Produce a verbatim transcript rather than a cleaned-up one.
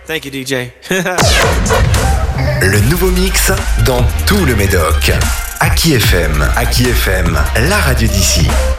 Thank you, D J. Le nouveau mix dans tout le Médoc. Aki F M, Aki F M, la radio d'ici.